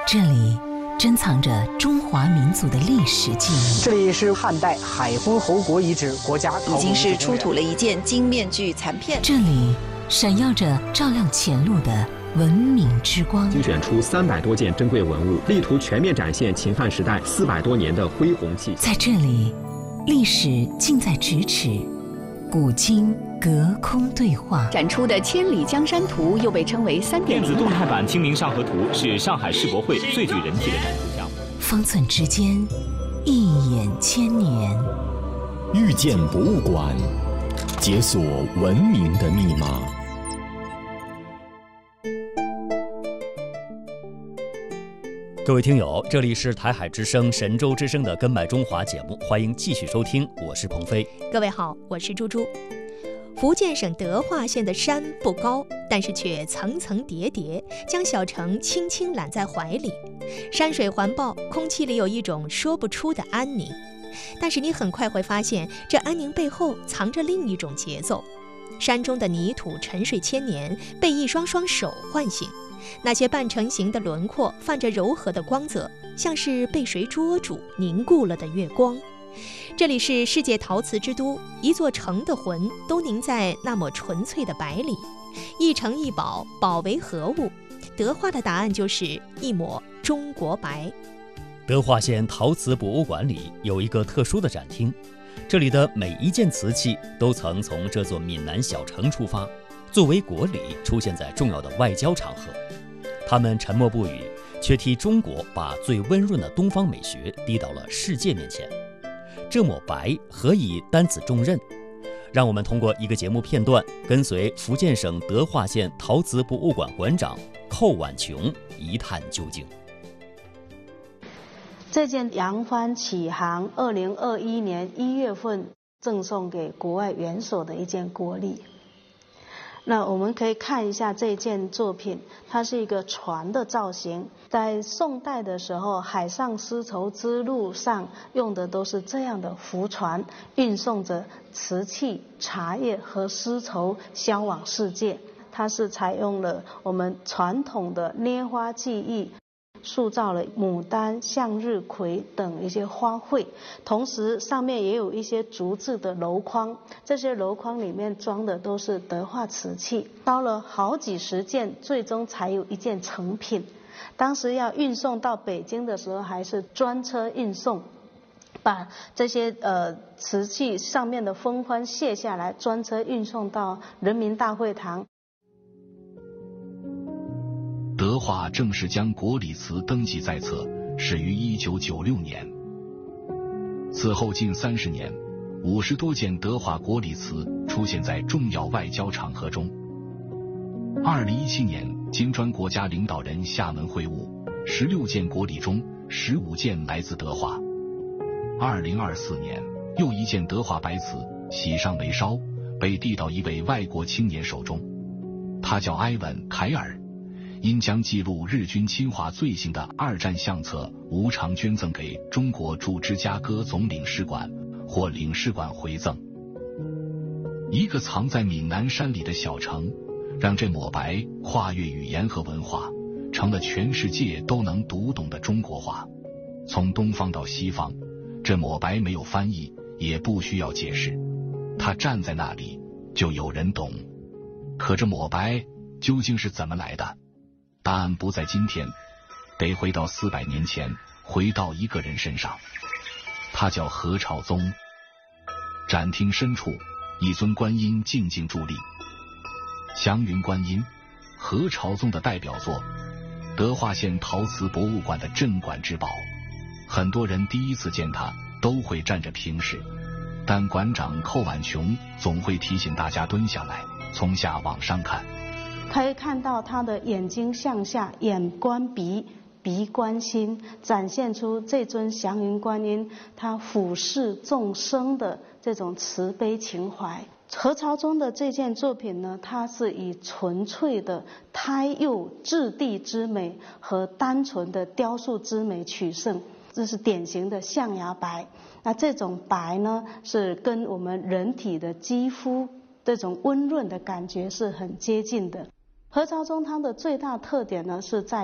这里珍藏着中华民族的历史记忆。 这里是汉代海昏侯国遗址国家考古已经是出土了一件金面具残片。 这里闪耀着照亮前路的文明之光。 精选出300多件珍贵文物，力图全面展现秦汉时代400多年的恢宏气息。 在这里，历史近在咫尺，古今隔空对话。 展出的《千里江山图》又被称为3.0 电子动态版《清明上河图》是上海世博会最具人气的展出项目。 方寸之间，一眼千年。 遇见博物馆，解锁文明的密码。 各位听友，这里是台海之声、神州之声的《根脉中华》节目，欢迎继续收听，我是鹏飞。 各位好，我是猪猪。福建省德化县的山不高，但是却层层叠叠，将小城轻轻揽在怀里。山水环抱，空气里有一种说不出的安宁。但是你很快会发现，这安宁背后藏着另一种节奏。山中的泥土沉睡千年，被一双双手唤醒。那些半成形的轮廓泛着柔和的光泽，像是被谁捉住凝固了的月光。这里是世界陶瓷之都，一座城的魂都凝在那抹纯粹的白里。一城一宝，宝为何物？德化的答案就是一抹中国白。 德化县陶瓷博物馆里有一个特殊的展厅，这里的每一件瓷器都曾从这座闽南小城出发，作为国礼出现在重要的外交场合。他们沉默不语，却替中国把最温润的东方美学递到了世界面前。这抹白何以担此重任？让我们通过一个节目片段，跟随福建省德化县陶瓷博物馆馆长寇婉琼一探究竟。 这件扬帆起航2021年1月份赠送给国外元首的一件国礼。那我们可以看一下这件作品，它是一个船的造型。在宋代的时候，海上丝绸之路上用的都是这样的浮船，运送着瓷器、茶叶和丝绸销往世界。它是采用了我们传统的捏花技艺，塑造了牡丹、向日葵等一些花卉，同时上面也有一些竹制的篓筐，这些篓筐里面装的都是德化瓷器，烧了好几十件，最终才有一件成品。当时要运送到北京的时候，还是专车运送，把这些瓷器上面的封框卸下来，专车运送到人民大会堂。 德化正式将国礼瓷登记在册，始于1996年。此后近30年，50多件德化国礼瓷出现在重要外交场合中。2017年，金砖国家领导人厦门会晤，16件国礼中15件来自德化。2024年，又一件德化白瓷喜上眉梢，被递到一位外国青年手中，他叫埃文·凯尔。因将记录日军侵华罪行的2战相册无偿捐赠给中国驻芝加哥总领事馆，或领事馆回赠。一个藏在闽南山里的小城，让这抹白跨越语言和文化，成了全世界都能读懂的中国话。从东方到西方，这抹白没有翻译，也不需要解释，它站在那里就有人懂。可这抹白究竟是怎么来的？答案不在今天，得回到400年前，回到一个人身上。他叫何朝宗。展厅深处，一尊观音静静伫立。祥云观音，何朝宗的代表作，德化县陶瓷博物馆的镇馆之宝。很多人第一次见他都会站着平视，但馆长寇婉琼总会提醒大家蹲下来，从下往上看。 可以看到他的眼睛向下，眼观鼻，鼻观心，展现出这尊祥云观音他俯视众生的这种慈悲情怀。何朝宗的这件作品呢，它是以纯粹的胎釉质地之美和单纯的雕塑之美取胜，这是典型的象牙白。那这种白呢，是跟我们人体的肌肤这种温润的感觉是很接近的。何朝宗他的最大特点呢，是在衣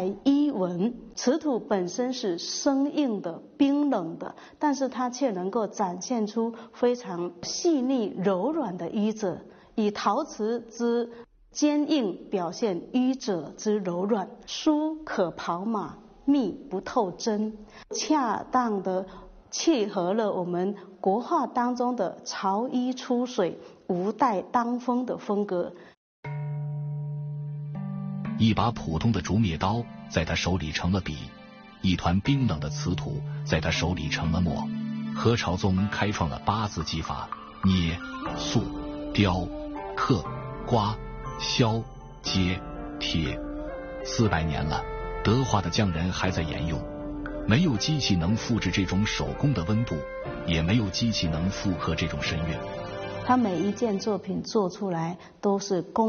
低纹，瓷土本身是生硬的、冰冷的，但是它却能够展现出非常细腻柔软的衣褶，以陶瓷之坚硬表现衣褶之柔软，疏可跑马，密不透针，恰当的契合了我们国画当中的潮衣出水、无带当风的风格。 一把普通的竹篾刀在他手里成了笔，一团冰冷的瓷土在他手里成了墨。何朝宗开创了8字技法：捏、塑、雕、刻、刮、削、接、贴。400年了，德化的匠人还在沿用。没有机器能复制这种手工的温度，也没有机器能复刻这种神韵。 他每一件作品做出来都是工